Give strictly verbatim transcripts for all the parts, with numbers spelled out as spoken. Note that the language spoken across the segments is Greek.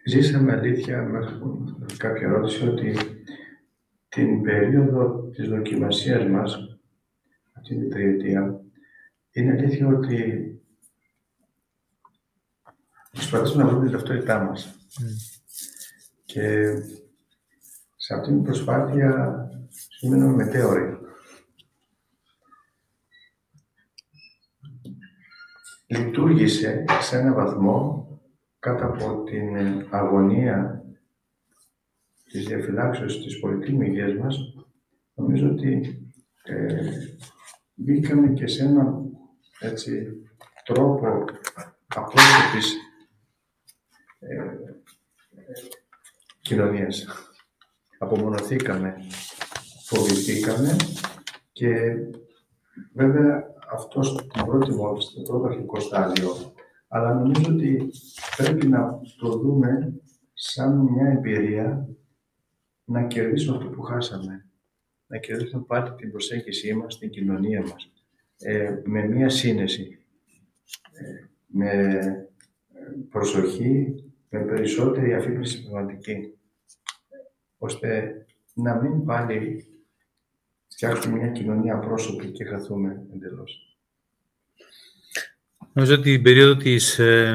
Ζήσαμε αλήθεια μέχρι κάποια ερώτηση ότι την περίοδο της δοκιμασίας μας, αυτή την τριετία, είναι αλήθεια ότι προσπαθήσουμε να βρούμε την ταυτότητά μας. Mm. Και σε αυτήν την προσπάθεια σημαίνουμε μετέωροι. Λειτουργήσε σε έναν βαθμό κάτω από την αγωνία της διαφυλάξεως της πολυτήμου υγείας μας. Νομίζω ότι ε, μπήκαμε και σε έναν έτσι, τρόπο απόσωπης ε, ε, κοινωνίας. Απομονωθήκαμε, φοβηθήκαμε και βέβαια αυτό στο πρώτο, στο πρώτο αρχικό στάδιο, αλλά νομίζω ότι πρέπει να το δούμε σαν μια εμπειρία να κερδίσουμε αυτό που χάσαμε. Να κερδίσουμε πάλι την προσέγγιση μας, την κοινωνία μας, ε, με μια σύνεση, ε, με προσοχή, με περισσότερη αφύπνιση πνευματική, ώστε να μην πάλι φτιάξουμε μια κοινωνία πρόσωπη και χαθούμε εντελώς. Νομίζω ότι την περίοδο της, ε,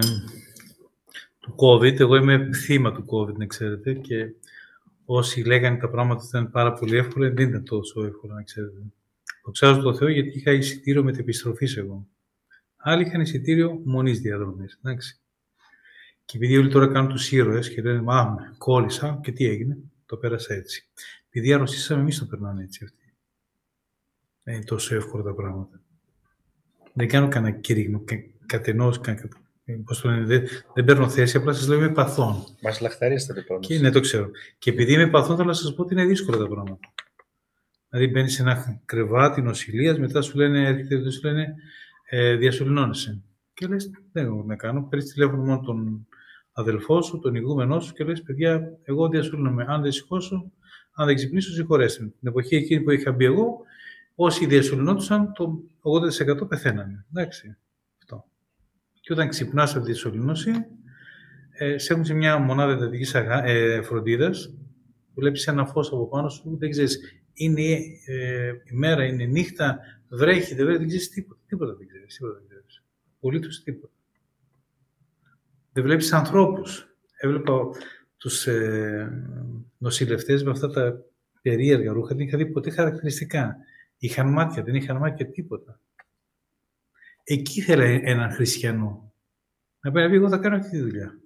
του COVID, εγώ είμαι θύμα του COVID, να ξέρετε, και όσοι λέγανε τα πράγματα ότι ήταν πάρα πολύ εύκολα, δεν ήταν τόσο εύκολα, να ξέρετε. Το ξέρω το Θεό, γιατί είχα εισιτήριο μετεπιστροφής εγώ. Άλλοι είχαν εισιτήριο μονής διαδρομής, εντάξει. Και επειδή όλοι τώρα κάνουν τους ήρωες και λένε «Μα, κόλλησα και τι έγινε», το πέρασα έτσι. Επειδή αρρωστήσαμε, εμείς το περνάμε έτσι αυτοί. Δεν είναι τόσο εύκολα τα πράγματα. Δεν κάνω κανένα κήρυγμα, κατενός, πώς το λένε, δεν, δεν παίρνω θέση, απλά σας λέω είμαι παθών. Μας λαχταρίσατε πάνω. Και ναι, το ξέρω. Και επειδή είμαι παθών, θέλω να σας πω ότι είναι δύσκολα τα πράγματα. Δηλαδή μπαίνεις σε ένα κρεβάτι νοσηλείας, μετά σου λένε, έρχεται, σου λένε ε, διασωληνώνεσαι. Και λες, δεν έχω να κάνω. Παίρνεις τηλέφωνο μόνο τον αδελφό σου, τον ηγούμενό σου και λες, παιδιά, εγώ διασωληνώνομαι. Αν δεν σηκώσω, αν δεν ξυπνήσω, συγχωρέστε με. Την εποχή εκείνη που είχα μπει εγώ, όσοι διασωληνώντουσαν, το ογδόντα τοις εκατό πεθαίνανε. Εντάξει. Αυτό. Και όταν ξυπνάς από τη διασωληνώση, ε, σε έχουν σε μια μονάδα εντατικής ε, φροντίδας, βλέπεις ένα φως από πάνω σου, δεν ξέρεις, είναι ε, ημέρα, είναι νύχτα, βρέχει, δεν βρέχει, δεν ξέρεις τίποτα. Τίποτα δεν ξέρεις, τίποτα δεν ξέρεις. Απολύτως τίποτα. Δεν βλέπεις ανθρώπους. Έβλεπα τους ε, νοσηλευτές με αυτά τα περίεργα ρούχα, δεν είχα δει ποτέ χαρακτηριστικά. Είχαν μάτια, δεν είχαν μάτια, τίποτα. Εκεί ήθελα έναν χριστιανό. Να πει, να πει, εγώ θα κάνω αυτή τη δουλειά.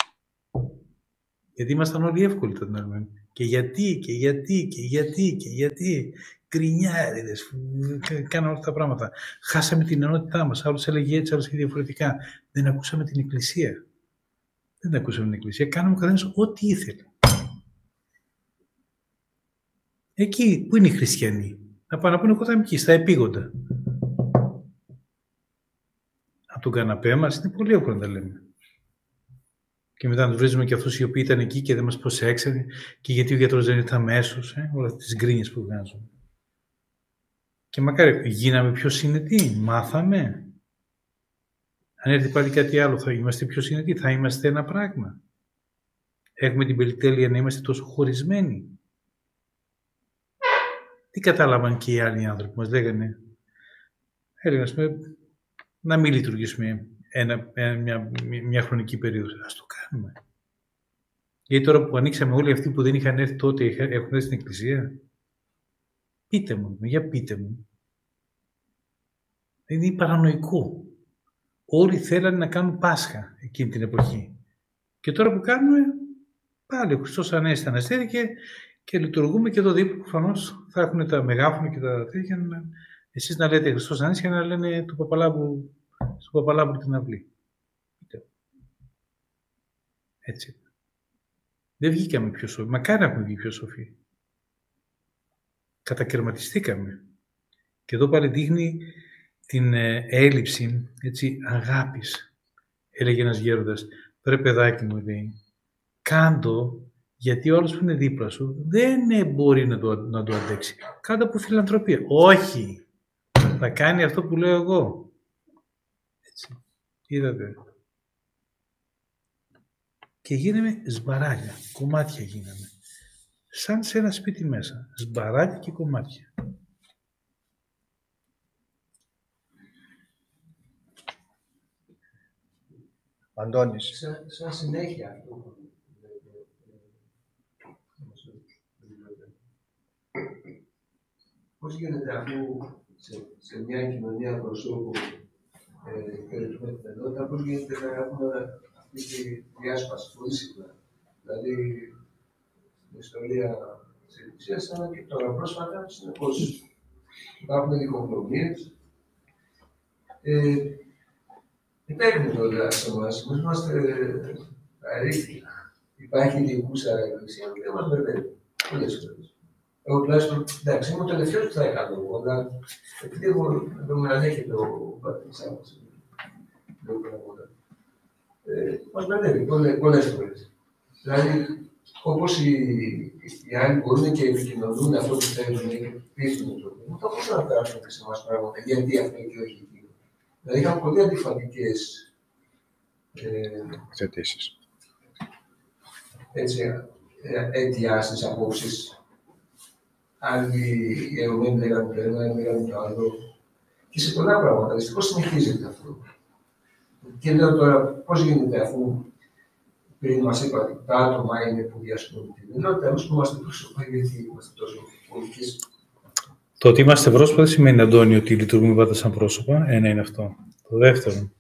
Γιατί ήμασταν όλοι εύκολοι τον άλλο. Και γιατί, και γιατί, και γιατί, και γιατί. Γκρινιάριδες, κάναμε όλα αυτά τα πράγματα. Χάσαμε την ενότητά μας. Άλλος έλεγε έτσι, άλλος έλεγε διαφορετικά. Δεν ακούσαμε την Εκκλησία. Δεν ακούσαμε την Εκκλησία. Κάναμε ο καθένας ό,τι ήθελε. Εκεί, πού είναι οι χριστιανοί. Να πάνε να πούνε εγώ θα είμαι εκεί, στα επίγοντα. Από τον καναπέ μας είναι πολύ εύκολο να τα λέμε. Και μετά να τους βρίζουμε και αυτούς οι οποίοι ήταν εκεί και δεν μας προσέξανε και γιατί ο γιατρός δεν ήρθε αμέσως, ε, όλες τις γκρίνιες που βγάζουν. Και μακάρι, γίναμε πιο συνετοί, μάθαμε. Αν έρθει πάλι κάτι άλλο, θα είμαστε πιο συνετοί, θα είμαστε ένα πράγμα. Έχουμε την πολυτέλεια να είμαστε τόσο χωρισμένοι. Τι κατάλαβαν και οι άλλοι άνθρωποι μας λέγανε. Έλεγαν, ας πούμε, να μην λειτουργήσουμε ένα, μια, μια χρονική περίοδο. Ας το κάνουμε. Γιατί τώρα που ανοίξαμε όλοι αυτοί που δεν είχαν έρθει τότε, έχουν έρθει στην Εκκλησία. Πείτε μου, για πείτε μου. Είναι παρανοϊκό. Όλοι θέλανε να κάνουν Πάσχα εκείνη την εποχή. Και τώρα που κάνουμε, πάλι ο Χριστός Ανέστη αναστήθηκε και λειτουργούμε και εδώ δίπλα προφανώς θα έχουν τα μεγάφωνα και τα τέτοια. Εσείς να λέτε Χριστός Ανέστη και να λένε του Παπαλάμπου, στον Παπαλάμπου την αυλή. Έτσι. Δεν βγήκαμε πιο σοφοί. Μακάρι να έχουμε βγει πιο σοφοί. Κατακαιρματιστήκαμε. Και εδώ πάλι δείχνει την ε, έλλειψη έτσι, αγάπης. Έλεγε ένας γέροντας, πρέπει παιδάκι μου, λέει, κάντο, γιατί ο άλλος που είναι δίπλα σου δεν μπορεί να το, να το αντέξει. Κάντο από φιλανθρωπία. Όχι. Θα κάνει αυτό που λέω εγώ. Έτσι. Είδατε. και γίναμε σμπαράλια, κομμάτια γίναμε. Σαν σε ένα σπίτι μέσα, σμπαράλια και κομμάτια. Αντώνης. Σαν, σαν συνέχεια αυτό. Πώς γίνεται αφού σε, σε μια κοινωνία προσώπου περιορισμένα ενότητα, πώς γίνεται να έχουμε αυτή τη διάσπαση πολύ συχνά. Δηλαδή, στην ιστορία της Εκκλησίας, αλλά και τώρα πρόσφατα, συνεπώς υπάρχουν διχογνωμίες. Ε, Υπάρχει τώρα σε εμάς, εμείς είμαστε αρρύθμοι. Υπάρχει διοικούσα εκκλησία που δεν μας μπερδεύει. Πολλές φορές. Εγώ τουλάχιστον, εντάξει, είμαι ο τελευταίος που θα έκανα εγώ, αλλά επειδή εγώ εδώ με ανέχεται ο πατήρης Άμας, λέω πράγματα. Μας μπερδεύει πολλές φορές. Δηλαδή, όπως οι, οι άλλοι μπορούν και επικοινωνούν αυτό που θέλουν και πείθουν το πρόβλημα, θα μπορούσαν να περάσουν και σε εμάς πράγματα, γιατί αυτό και όχι εκεί. Δηλαδή, είχαμε πολύ αντιφατικές θετήσεις. Έτσι, αιτιάσεις, απόψεις. Άλλοι ιερωμένοι λέγανε το ένα, άλλοι λέγανε το άλλο. Και σε πολλά πράγματα. Δυστυχώς συνεχίζεται αυτό. Και λέω τώρα, πώς γίνεται αφού πριν μας είπατε τα άτομα είναι που διασπούν την ενότητα, εμείς που είμαστε πρόσωπα, γιατί είμαστε τόσο πολιτικές. Το ότι είμαστε πρόσωπα δεν σημαίνει, Αντώνη, ότι λειτουργούμε πάντα σαν πρόσωπα. Ένα είναι αυτό. Το δεύτερο.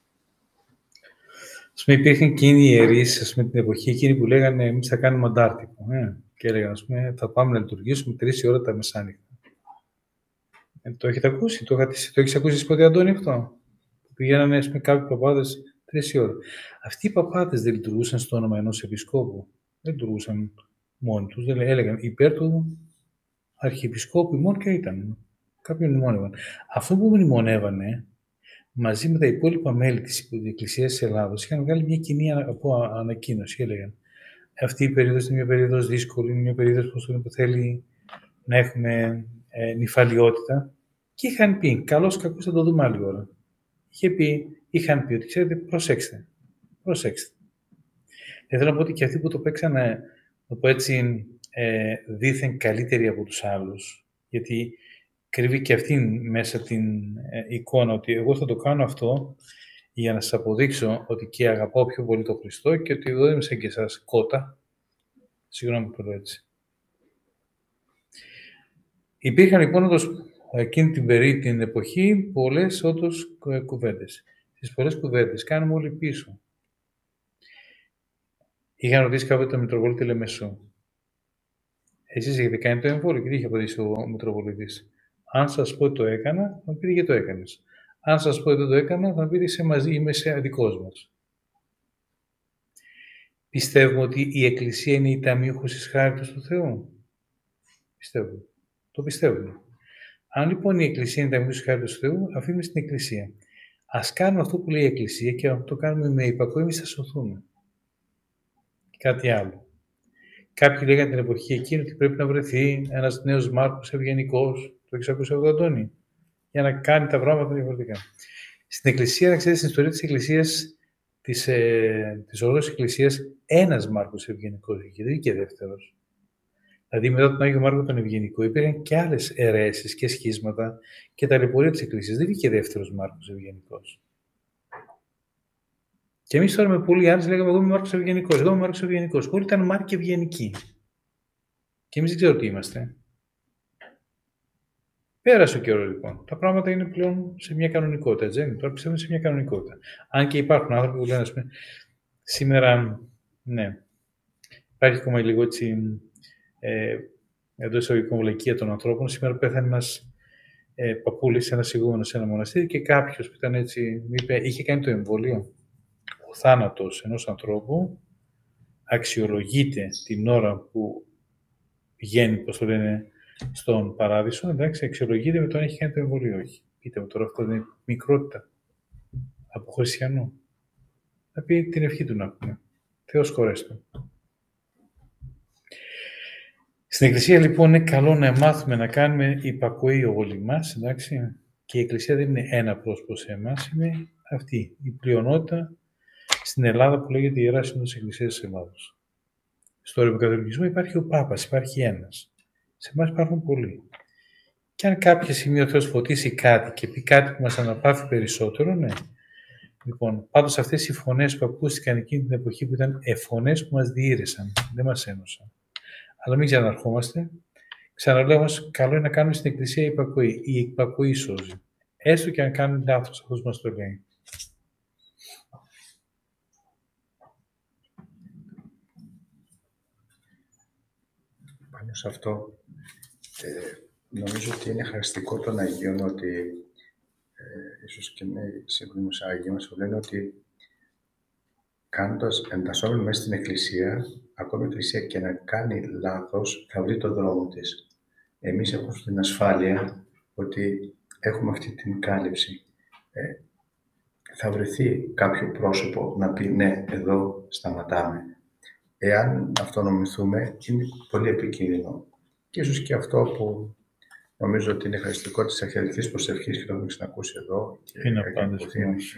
Ας πούμε, υπήρχαν εκείνοι οι ιερείς, ας πούμε, την εποχή εκείνη που λέγανε εμείς θα κάνουμε αντάρτικο. Ε? Και έλεγαν, ας πούμε, θα πάμε να λειτουργήσουμε τρεις η ώρα τα μεσάνυχτα. Ε, το έχετε ακούσει, το, το έχεις ακούσει εσύ ποτέ, Αντώνη, αυτό. Πηγαίνανε, ας πούμε, κάποιοι παπάδες τρεις η ώρα. Αυτοί οι παπάδες δεν λειτουργούσαν στο όνομα ενός επισκόπου. Δεν λειτουργούσαν μόνοι τους. Δεν έλεγαν υπέρ του αρχιεπισκόπου μόνο και ήταν. Κάποιοι μνημόνευαν. Αυτό που μνημονεύανε, μαζί με τα υπόλοιπα μέλη της Εκκλησίας της Ελλάδος, είχαν βγάλει μια κοινή ανακοίνωση. Έλεγαν, αυτή η περίοδος είναι μια περίοδος δύσκολη, είναι μια περίοδος που θέλει να έχουμε ε, νηφαλιότητα. Και είχαν πει, καλώς κακώς θα το δούμε άλλη ώρα. Είχε πει, είχαν πει ότι, ξέρετε, προσέξτε, προσέξτε. Δεν θέλω να πω ότι και αυτοί που το παίξανε, να πω έτσι, ε, δήθεν καλύτεροι από τους άλλους, γιατί κρύβει και αυτήν μέσα την ε, εικόνα ότι εγώ θα το κάνω αυτό για να σας αποδείξω ότι και αγαπάω πιο πολύ τον Χριστό και ότι εδώ είμαι σαν και εσάς κότα. Συγγνώμη που το λέω έτσι. Υπήρχαν λοιπόν όντως εκείνη την περί την εποχή πολλές όντως κουβέντες. Στις πολλές κουβέντες κάνουμε όλοι πίσω. Είχαν ρωτήσει κάποτε τον Μητροπολίτη Λεμεσού. Εσείς έχετε κάνει το εμβόλιο και τι είχε απαντήσει ο Μητροπολίτης. Αν σας πω ότι το έκανα, θα πείτε γιατί το έκανες. Αν σας πω ότι δεν το έκανα, θα πείτε είσαι μαζί, είμαι σε δικός μας. Πιστεύουμε ότι η Εκκλησία είναι η ταμείχος της χάριτος του Θεού. Πιστεύουμε. Το πιστεύουμε. Αν λοιπόν η Εκκλησία είναι η ταμείχος της χάριτος του Θεού, αφήνουμε στην Εκκλησία. Ας κάνουμε αυτό που λέει η Εκκλησία και αν το κάνουμε με υπακοή, εμείς θα σωθούμε. Κάτι άλλο. Κάποιοι λέγανε την εποχή εκείνη ότι πρέπει να βρεθεί ένας νέος Μάρκος ευγενικός. Το έχεις ακούσει αυτό, Αντώνη, για να κάνει τα πράγματα διαφορετικά. Στην Εκκλησία, να ξέρετε, στην ιστορία της Εκκλησίας, της, ε, της Ορθόδοξης Εκκλησίας, ένας Μάρκος ευγενικός είχε, δεν είχε δεύτερος. Δηλαδή, μετά τον Άγιο Μάρκο τον Ευγενικό, υπήρχαν και άλλες αιρέσεις και σχίσματα και τα λεπορία της Εκκλησίας. Δεν είχε δεύτερος Μάρκος ευγενικός. Και εμείς τώρα με πολλοί άλλοι λέγαμε: εγώ είμαι Μάρκος ευγενικός, εγώ είμαι Μάρκος ευγενικός. Όλοι ήταν Μάρκοι ευγενικοί. Και εμείς δεν ξέρω τι είμαστε. Πέρασε ο καιρό λοιπόν. Τα πράγματα είναι πλέον σε μια κανονικότητα, έτσι. Τώρα πιστεύουμε σε μια κανονικότητα. Αν και υπάρχουν άνθρωποι που λένε, ας πούμε, σήμερα, ναι, υπάρχει ακόμα λίγο έτσι, ε, εντός εισαγωγικών βλακεία των ανθρώπων. Σήμερα πέθανε ένας ε, παππούλης, ένας ηγούμενος σε ένα μοναστήρι και κάποιος που ήταν έτσι, είπε, είχε κάνει το εμβόλιο. Ο θάνατος ενός ανθρώπου αξιολογείται την ώρα που πηγαίνει, πώς το λένε, στον παράδεισο, εντάξει, αξιολογείται με το αν έχει κάνει το εμβόλιο ή όχι. Πείτε μου τώρα, αυτό είναι μικρότητα από χριστιανού. Θα πει την ευχή του να πούμε. Θεός χωρέστο. Στην Εκκλησία λοιπόν είναι καλό να μάθουμε να κάνουμε υπακοή όλοι μας, εντάξει, και η Εκκλησία δεν είναι ένα πρόσωπο σε εμάς, είναι αυτή η πλειονότητα στην Ελλάδα που λέγεται Ιερά Σύνοδος Εκκλησίας της Ελλάδος. Στο Ρωμαιοκαθολικισμό υπάρχει ο Πάπας, υπάρχει ένας. Σε εμάς υπάρχουν πολλοί. Και αν κάποια στιγμή ο Θεός φωτίσει κάτι και πει κάτι που μας αναπαύει περισσότερο, ναι. Λοιπόν, πάντως αυτές οι φωνές που ακούστηκαν εκείνη την εποχή που ήταν φωνές που μας διήρεσαν, δεν μας ένωσαν. Αλλά μην ξαναρχόμαστε. Ξαναλέω όμως, καλό είναι να κάνουμε στην Εκκλησία υπακοή. Η υπακοή σώζει. Έστω και αν κάνουν λάθος, αυτός μας το λέει. Πάνω σε αυτό, ε, νομίζω ότι είναι χαρακτηριστικό των Αγίων ότι ε, ίσως και με σύγχρονους Άγιοι μας λένε ότι κάνοντας, εντασσόμενοι μέσα στην Εκκλησία, ακόμη η Εκκλησία και να κάνει λάθος, θα βρει το δρόμο της. Εμείς έχουμε την ασφάλεια ότι έχουμε αυτή την κάλυψη. Ε, θα βρεθεί κάποιο πρόσωπο να πει ναι, εδώ σταματάμε. Εάν αυτονομηθούμε, είναι πολύ επικίνδυνο. Και ίσως και αυτό που νομίζω ότι είναι χαρακτηριστικό της αρχιερικής προσευχής και το έχουμε ξανακούσει εδώ, και είναι απάντηση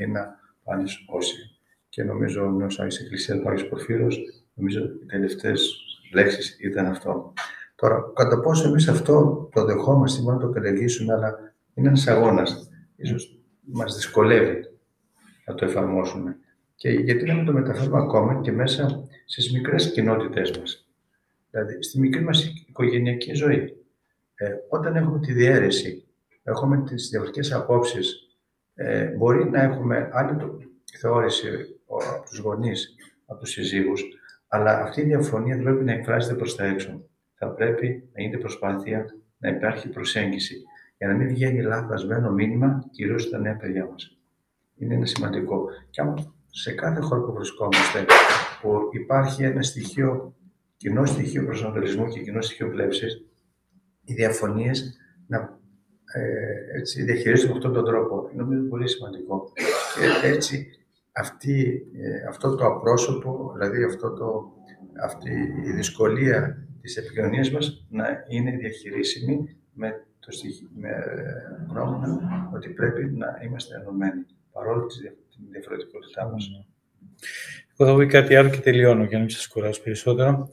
όσοι. Και νομίζω ο νέος Άγιος Εκκλησίας, ο Άγιος Πορφύρος, νομίζω οι τελευταίες λέξεις ήταν αυτό. Τώρα, κατά πόσο εμείς αυτό το δεχόμαστε, μόνο το καλλιεργήσουμε, αλλά είναι ένας αγώνας. Ίσως μας δυσκολεύει να το εφαρμόσουμε. Και γιατί να μην το μεταφέρουμε ακόμα και μέσα στις μικρές κοινότητές μας. Δηλαδή, στη μικρή μας οικογενειακή ζωή. Ε, όταν έχουμε τη διαίρεση, έχουμε τις διαφορετικές απόψεις, ε, μπορεί να έχουμε άλλη θεώρηση από τους γονείς, από τους συζύγους, αλλά αυτή η διαφωνία δεν πρέπει να εκφράζεται προς τα έξω. Θα πρέπει να γίνεται προσπάθεια να υπάρχει προσέγγιση, για να μην βγαίνει λαθασμένο μήνυμα, κυρίως στα νέα παιδιά μας. Είναι ένα σημαντικό. Και άμα σε κάθε χώρο που βρισκόμαστε, που υπάρχει ένα στοιχείο, κοινό στοιχείο προσανατολισμού και κοινό στοιχείο πλεύσης, οι διαφωνίες να ε, έτσι, διαχειρίζονται με αυτόν τον τρόπο. Είναι πολύ σημαντικό. Και έτσι αυτή, ε, αυτό το απρόσωπο, δηλαδή αυτό το, αυτή η δυσκολία της επικοινωνίας μας να είναι διαχειρίσιμη με το στοιχείο, με γνώμονα ότι πρέπει να είμαστε ενωμένοι, παρόλο την διαφορετικότητά μας. Εγώ θα πω κάτι άλλο και τελειώνω, για να μην σας κουράσω περισσότερο.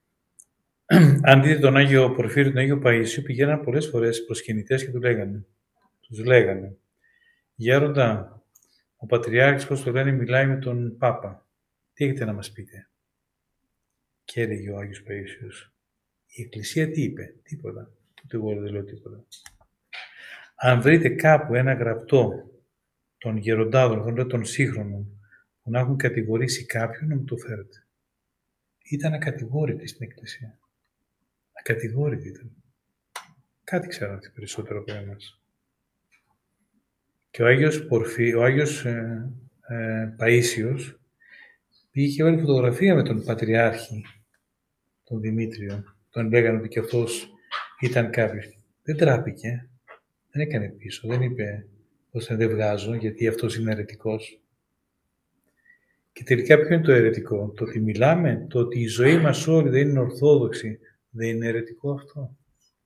Αν δείτε τον Άγιο Πορφύριο, τον Άγιο Παΐσιο, πηγαίναν πολλές φορές προσκυνητές και του λέγανε, τους λέγανε, Γέροντα, ο Πατριάρχης, πώς το λένε, μιλάει με τον Πάπα. Τι έχετε να μας πείτε? Και έλεγε ο Άγιος Παΐσιος, η Εκκλησία τι είπε? Τίποτα. Ούτε εγώ δεν λέω τίποτα. Αν βρείτε κάπου ένα γραπτό των γεροντάδων, των σύγχρονων, που να έχουν κατηγορήσει κάποιον, να μου το φέρετε. Ήταν ακατηγόρητοι στην Εκκλησία. Ακατηγόρητοι ήταν. Κάτι ξέραν αυτοί περισσότερο από εμάς. Και ο Άγιος, Πορφύ, ο Άγιος ε, ε, Παΐσιος πήγε και όλη φωτογραφία με τον Πατριάρχη, τον Δημήτριο. Τον λέγανε ότι και αυτός ήταν κάποιος. Δεν τράπηκε. Δεν έκανε πίσω. Δεν είπε πως δεν βγάζω, γιατί αυτός είναι αιρετικός. Και τελικά ποιο είναι το αιρετικό? Το ότι μιλάμε, το ότι η ζωή μας όλη δεν είναι ορθόδοξη, δεν είναι αιρετικό αυτό?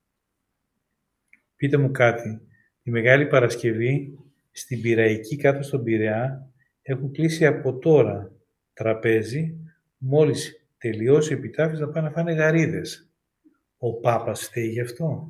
Πείτε μου κάτι. Τη Μεγάλη Παρασκευή στην Πειραϊκή, κάτω στον Πειραιά, έχουν κλείσει από τώρα τραπέζι, μόλις τελειώσει ο επιτάφιος να πάνε να φάνε γαρίδες. Ο Πάπας φταίει γι' αυτό?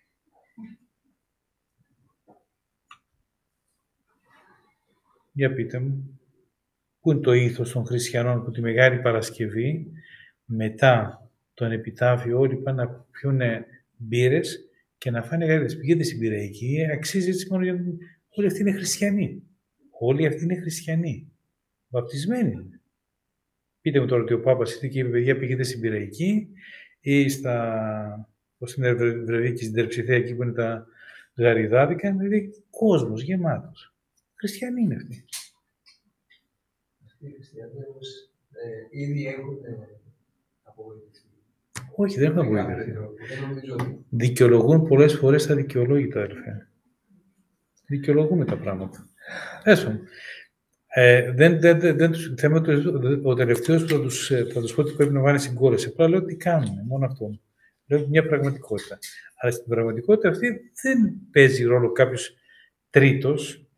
Για πείτε μου. Πού είναι το ήθος των χριστιανών που τη Μεγάλη Παρασκευή, μετά τον επιτάφιο, όλοι πάνε να πιούν μπύρες και να φάνε γαρίδες? Πηγαίνετε στην Πειραϊκή, αξίζει έτσι μόνο για... Όλοι αυτοί είναι χριστιανοί. Όλοι αυτοί είναι χριστιανοί. Βαπτισμένοι είναι. Πείτε μου τώρα ότι ο Πάπας ήρθε και είπε, παιδιά, πήγαινε στην Πειραϊκή ή στα... πώς είναι Βρεβίκη, στην Τερψιθέα, εκεί που είναι τα γαριδάδικα, δηλαδή κόσμος γεμάτος. Χριστιανοί είναι αυτοί. Αυτοί οι χριστιανοί όμως ε, ήδη έχουν απογοητευτεί. Όχι, δεν έχουν απογοητευτεί. Δικαιολογούν πολλές φορές τα δικαιολόγητα, αδελφέ. Δικαιολογούμε τα πράγματα. Έσω. Ε, δεν, δεν, δεν, δεν τους, θέμα, ο τελευταίος που θα τους, θα τους πω ότι πρέπει να βάλει συγκόρεση. Απλά λέω τι κάνουν, μόνο αυτό. Λέω μια πραγματικότητα. Αλλά στην πραγματικότητα αυτή δεν παίζει ρόλο κάποιος τρίτος.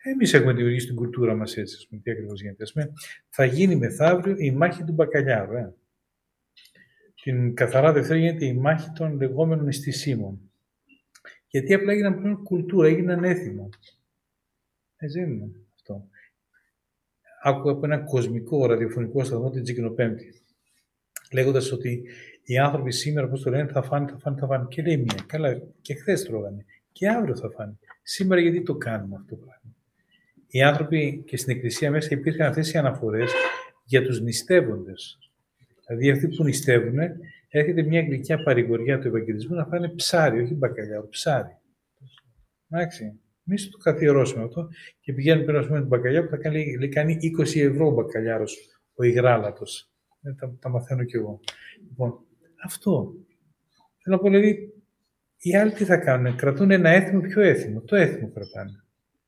Εμείς έχουμε δημιουργήσει την κουλτούρα μας έτσι, ας πούμε, τι ακριβώς γίνεται. Ας πούμε, θα γίνει μεθαύριο η μάχη του μπακαλιάρου. Ε. Την καθαρά Δευτέρα γίνεται η μάχη των λεγόμενων ιστισίμων. Γιατί απλά έγιναν πλέον κουλτούρα, έγιναν έθιμο. Έτσι είναι αυτό. Άκουγα από ένα κοσμικό ραδιοφωνικό σταθμό την Τζικνοπέμπτη, λέγοντας ότι οι άνθρωποι σήμερα, πώς το λένε, θα φάνε, θα φάνε, θα φάνε. Και λέει μία, καλά, και χθες τρώγανε. Και αύριο θα φάνε. Σήμερα γιατί το κάνουμε αυτό το πράγμα? Οι άνθρωποι και στην Εκκλησία μέσα υπήρχαν αυτές οι αναφορές για τους νηστεύοντες. Δηλαδή αυτοί που νηστεύουν, έρχεται μια γλυκιά παρηγοριά του Ευαγγελισμού να φάνε ψάρι, όχι μπακαλιάρο, ψάρι. Εντάξει. Εμείς το καθιερώσουμε αυτό και πηγαίνουν πέρα με τον μπακαλιάρο που θα κάνει, κάνει είκοσι ευρώ ο μπακαλιάρος, ο υγράλατος. Ε, τα, τα μαθαίνω κι εγώ. Λοιπόν, αυτό. Θέλω να πω, δηλαδή, οι άλλοι τι θα κάνουν, κρατούν ένα έθιμο πιο έθιμο. Το έθιμο κρατάνε.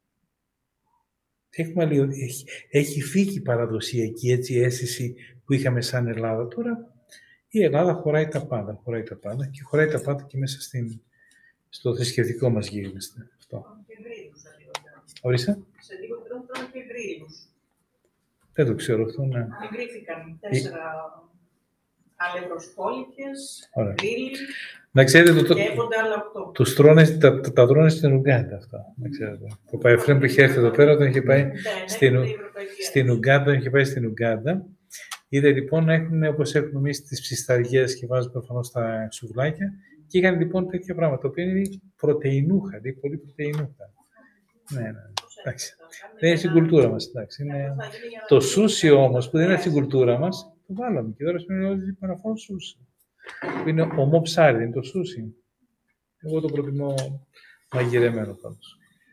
Έχουμε λίγο, έχει, έχει φύγει η παραδοσιακή έτσι, αίσθηση που είχαμε σαν Ελλάδα. Τώρα η Ελλάδα χωράει τα πάντα, χωράει τα πάντα και χωράει τα πάντα και μέσα στην, στο θρησκευτικό μας γίγνεσθε. Αυτό. Ορίστε. Σε λίγο καιρό τρώνε και γκρίλους. Δεν το ξέρω αυτό, ναι. Εγκρίθηκαν τέσσερα αλευροσκόλικες, γκρίλοι, να ξέρετε, το, και έβονται άλλα οκτώ. Τους τρώνε, τα, τα, τα τρώνε στην Ουγκάντα αυτά, να ξέρετε. Ο Παεφρέμ που είχε έρθει εδώ πέρα, όταν είχε πάει ναι, στην, ναι, στην Ουγκάντα, είχε πάει στην Ουγκάντα. Είδε λοιπόν να έχουν, όπως έχουμε εμείς τις ψισταριές και βάζουμε προφανώς στα σουβλάκια, και είχαν λοιπόν τέτοια πράγματα, τα οποία είναι πρωτεϊνούχα, δηλαδή πολύ πρωτεϊνούχα. Ναι, ναι. Εντάξει. Δεν είναι στην κουλτούρα μας. Εντάξει. Είναι... Το σούσι όμως που δεν είναι στην κουλτούρα μας, το βάλαμε και τώρα σημαίνει ότι παραφάω σούσι. Που είναι ομό ψάρι, δεν είναι το σούσι. Εγώ το προτιμώ μαγειρεμένο πάντως.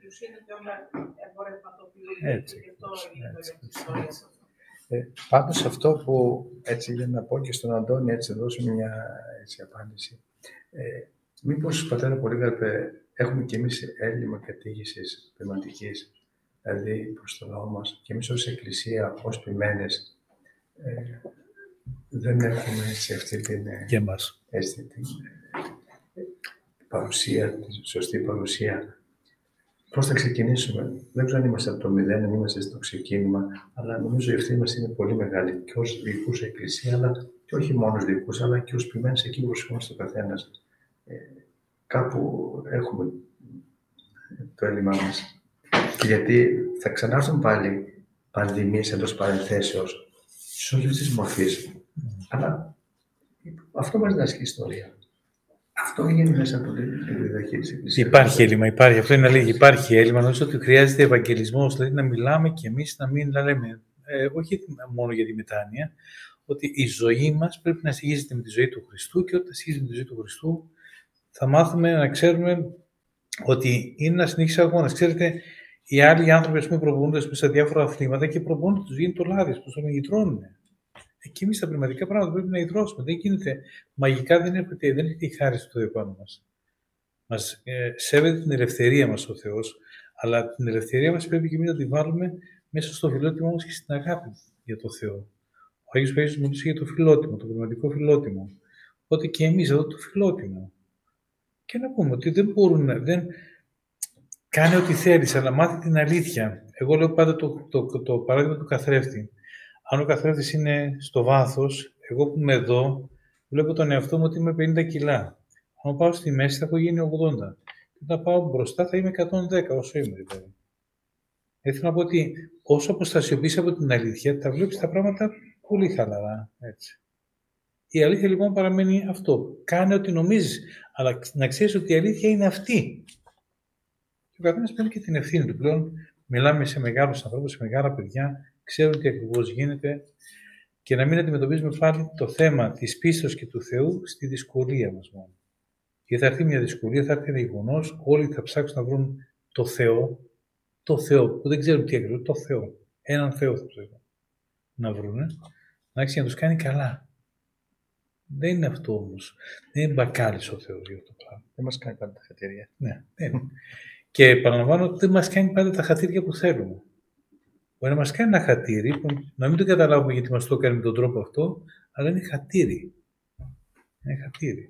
Έτσι. Ε, πάντως αυτό που, έτσι για να πω και στον Αντώνη, έτσι δώσουμε μια έτσι, απάντηση. Ε, μήπως, πατέρα Πολύκαρπε, έχουμε κι εμείς έλλειμμα κατήγησης πνευματικής, δηλαδή προς το λαό μας, και εμείς ως Εκκλησία, ως ποιμένες, ε, δεν έχουμε έτσι αυτή την, και εμάς. Έτσι, την ε, παρουσία, τη σωστή παρουσία. Πώς θα ξεκινήσουμε? Δεν ξέρω αν είμαστε από το μηδέν, αν είμαστε στο ξεκίνημα, αλλά νομίζω η ευθύνη μας είναι πολύ μεγάλη και ως διοικούς Εκκλησία, αλλά και όχι μόνο ως διοικούς, αλλά και ως ποιμένες εκεί που προσφέρουμε ο καθένας. Ε, κάπου έχουμε το έλλειμμά μας. Γιατί θα ξανάρθουν πάλι πανδημίες εντός παρενθέσεως, όχι αυτής της μορφής. Αλλά αυτό μας διδάσκει η ιστορία. Αυτό γίνει μέσα από την διδαχή της Εκκλησίας. Υπάρχει έλλειμμα, υπάρχει. Αυτό είναι αλήθεια. Υπάρχει έλλειμμα. Νομίζω ότι χρειάζεται ευαγγελισμός, δηλαδή να μιλάμε κι εμείς, να μην λέμε, ε, όχι μόνο για τη μετάνοια, ότι η ζωή μας πρέπει να συγχύζεται με τη ζωή του Χριστού και όταν συγχύζεται με τη ζωή του Χριστού, θα μάθουμε να ξέρουμε ότι είναι ένα συνεχής αγώνας. Ξέρετε, οι άλλοι άνθρωποι ας πούμε, προπονούνται σε διάφορα αθλήματα και προπονούνται, τους γίνει το λάδι, τους τον υγρώνουν. Και εμείς τα πνευματικά πράγματα πρέπει να ιδρώσουμε. Δεν γίνεται. Μαγικά δεν έρχεται, δεν έρχεται η χάρη του επάνω μας. Μας ε, σέβεται την ελευθερία μας ο Θεός, αλλά την ελευθερία μας πρέπει και εμείς να τη βάλουμε μέσα στο φιλότιμο μας και στην αγάπη για το Θεό. Ο Άγιος Παΐσιος μιλούσε για το φιλότιμο, το πνευματικό φιλότιμο. Οπότε και εμείς εδώ το φιλότιμο. Και να πούμε ότι δεν μπορούν να. Δεν... Κάνε ό,τι θέλεις, αλλά μάθει την αλήθεια. Εγώ λέω πάντα το, το, το, το παράδειγμα του καθρέφτη. Αν ο καθρέφτης είναι στο βάθος, εγώ που είμαι εδώ, βλέπω τον εαυτό μου ότι είμαι πενήντα κιλά. Αν πάω στη μέση θα έχω γίνει ογδόντα. Και όταν πάω μπροστά θα είμαι εκατόν δέκα, όσο είμαι δηλαδή. Έτσι να πω ότι όσο αποστασιοποιείς από την αλήθεια, τα βλέπεις τα πράγματα πολύ χαλαρά. Έτσι. Η αλήθεια λοιπόν παραμένει αυτό. Κάνε ό,τι νομίζεις, αλλά να ξέρεις ότι η αλήθεια είναι αυτή. Και ο καθένας παίρνει και την ευθύνη του πλέον. Μιλάμε σε μεγάλους ανθρώπους, σε μεγάλα παιδιά, ξέρουν τι ακριβώς γίνεται και να μην αντιμετωπίζουμε πάλι το θέμα της πίστης και του Θεού στη δυσκολία μας μόνο. Γιατί θα έρθει μια δυσκολία, θα έρθει ένα γεγονός, όλοι θα ψάξουν να βρουν το Θεό, το Θεό, που δεν ξέρουν τι ακριβώς, το Θεό. Έναν Θεό θα ψάξουν να βρούνε, να έχει να τους κάνει καλά. Δεν είναι αυτό όμως. Δεν είναι μπακάλις ο Θεός για αυτό το πράγμα. Δεν μας κάνει πάντα τα χατήρια. Ναι, δεν. Και επαναλαμβάνω ότι δεν μας κάνει πάντα τα χατήρια που θέλουμε. Μπορεί να μας κάνει ένα χατήρι, που να μην το καταλάβουμε γιατί μας το έκανε με τον τρόπο αυτό, αλλά είναι χατήρι. Είναι χατήρι.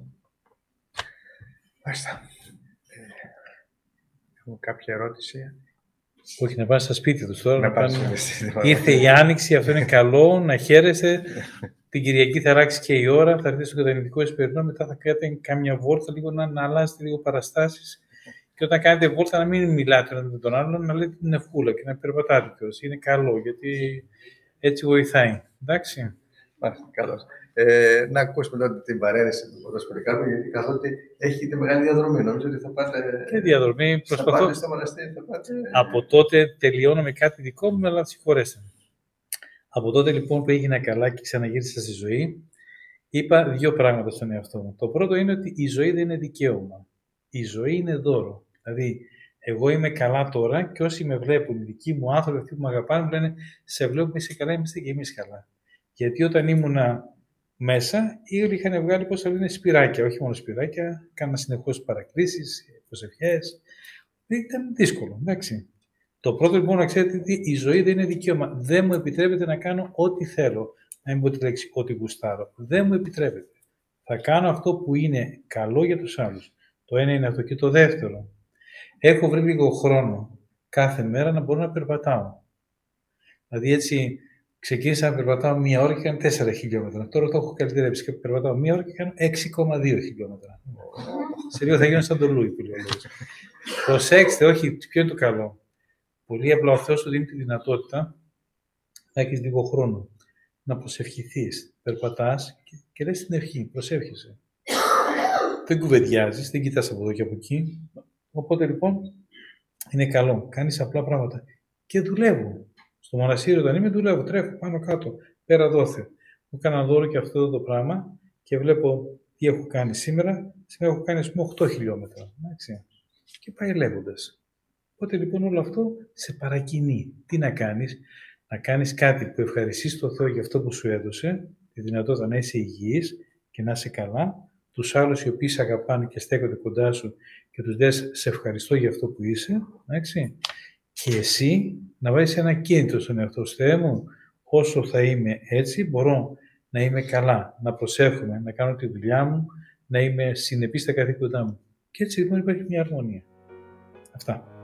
Μάλιστα. Ε, έχω κάποια ερώτηση. Όχι, να πάνε στα σπίτια τους τώρα. Να Να πάνε πάνε... στη- Ήρθε η Άνοιξη, αυτό είναι καλό, να χαίρεστε. Την Κυριακή θα ράξει και η ώρα, θα έρθει στο κατανοητικό Εσπερινό, μετά θα κάνετε κάμια βόλτα, λίγο να, να αλλάζετε λίγο παραστάσεις. Και όταν κάνετε βόλτα, να μην μιλάτε ένα με τον άλλον, να λέτε την ευχούλα και να περπατάτε κιόλας. Είναι καλό, γιατί έτσι βοηθάει. Εντάξει. Μάλιστα, καλώς. Ε, να ακούσουμε τότε την παρένθεση του ποδοσφαιρικού, γιατί καθότι έχετε μεγάλη διαδρομή. Νομίζω ότι θα πάτε. Και διαδρομή Θα προσπαθώ. πάτε στο μοναστήρι, θα πάτε. Από τότε τελειώνω με κάτι δικό μου, αλλά συγχωρέστε με. Από τότε λοιπόν που έγινα καλά και ξαναγύρισα στη ζωή, είπα δύο πράγματα στον εαυτό μου. Το πρώτο είναι ότι η ζωή δεν είναι δικαίωμα. Η ζωή είναι δώρο. Δηλαδή, εγώ είμαι καλά τώρα και όσοι με βλέπουν, οι δικοί μου άνθρωποι, αυτοί που με αγαπάνε, μου λένε σε βλέπουμε είσαι καλά, είμαστε και εμείς καλά. Γιατί όταν ήμουνα μέσα, οι όλοι είχαν βγάλει πώς θα λένε σπυράκια, όχι μόνο σπυράκια, κάναν συνεχώς παρακλήσεις, προσευχές. Ήταν δύσκολο, εντάξει. Το πρώτο λοιπόν να ξέρετε ότι η ζωή δεν είναι δικαίωμα. Δεν μου επιτρέπεται να κάνω ό,τι θέλω. Να μην πω τη λέξη ό,τι γουστάρω. Δεν μου επιτρέπεται. Θα κάνω αυτό που είναι καλό για τους άλλους. Το ένα είναι αυτό. Και το δεύτερο, έχω βρει λίγο χρόνο κάθε μέρα να μπορώ να περπατάω. Δηλαδή έτσι ξεκίνησα να περπατάω μία ώρα και κάνω τέσσερα χιλιόμετρα. Τώρα το έχω καλυτερέψει και περπατάω μία ώρα και κάνω έξι κόμμα δύο χιλιόμετρα. Σε λίγο θα γίνω σαν τον Λούι που λέω. Προσέξτε, όχι, ποιο είναι το καλό. Πολύ απλά ο Θεός σου δίνει τη δυνατότητα να έχεις λίγο χρόνο, να προσευχηθείς. Περπατάς και, και λες την ευχή, προσεύχεσαι. Δεν κουβεντιάζεις, δεν κοιτάς από εδώ και από εκεί. Οπότε λοιπόν είναι καλό. Κάνεις απλά πράγματα. Και δουλεύω. Στο μοναστήρι όταν είμαι δουλεύω, τρέχω πάνω κάτω, πέρα δόθε. Μου έκανα δώρο και αυτό το πράγμα και βλέπω τι έχω κάνει σήμερα. Σήμερα έχω κάνει ας πούμε οκτώ χιλιόμετρα. Εντάξει. Και πάει λέγοντας. Οπότε λοιπόν όλο αυτό σε παρακινεί. Τι να κάνεις, να κάνεις κάτι που ευχαριστείς τον Θεό για αυτό που σου έδωσε, τη δυνατότητα να είσαι υγιής και να είσαι καλά, τους άλλους οι οποίοι σε αγαπάνε και στέκονται κοντά σου και τους λες σε ευχαριστώ για αυτό που είσαι, εντάξει, και εσύ να βάζεις ένα κίνητρο στον εαυτό σου. Θεέ μου, όσο θα είμαι έτσι, μπορώ να είμαι καλά, να προσεύχομαι, να κάνω τη δουλειά μου, να είμαι συνεπής στα καθήκοντά μου. Και έτσι λοιπόν υπάρχει μια αρμονία. Αυτά.